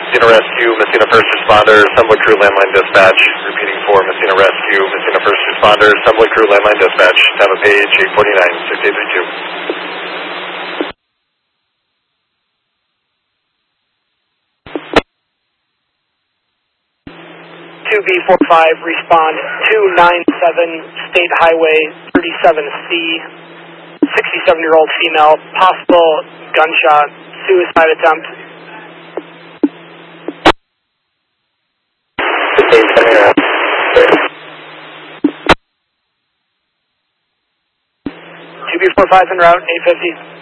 Messina Rescue, Messina First Responder, Assembly Crew, Landline Dispatch. Repeating for Messina Rescue, Messina First Responder, Assembly Crew, Landline Dispatch. Have a page 849, 6832. 2B45, respond 297 State Highway 37C, 67-year-old female, possible gunshot, suicide attempt. Two B45 en route, 850.